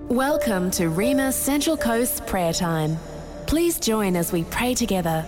Welcome to Rema Central Coast Prayer Time. Please join as we pray together.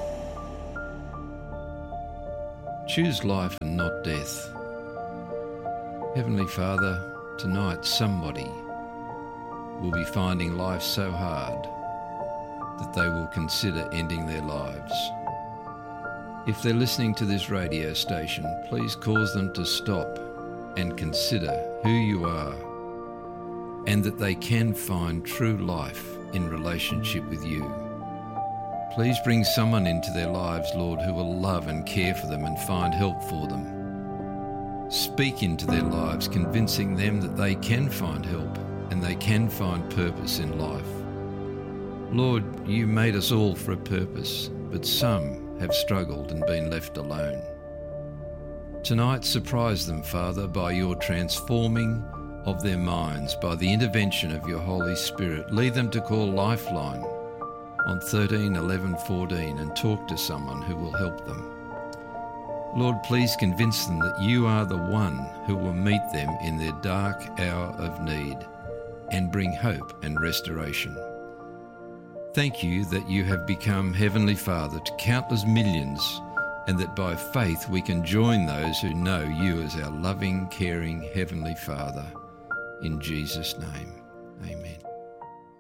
Choose life and not death. Heavenly Father, tonight somebody will be finding life so hard that they will consider ending their lives. If they're listening to this radio station, please cause them to stop and consider who you are, and that they can find true life in relationship with you. Please bring someone into their lives, Lord, who will love and care for them and find help for them. Speak into their lives, convincing them that they can find help and they can find purpose in life. Lord, you made us all for a purpose, but some have struggled and been left alone. Tonight, surprise them, Father, by your transforming of their minds, by the intervention of your Holy Spirit. Lead them to call Lifeline on 13 11 14 and talk to someone who will help them. Lord, please convince them that you are the one who will meet them in their dark hour of need and bring hope and restoration. Thank you that you have become Heavenly Father to countless millions, and that by faith we can join those who know you as our loving, caring Heavenly Father. In Jesus' name, amen.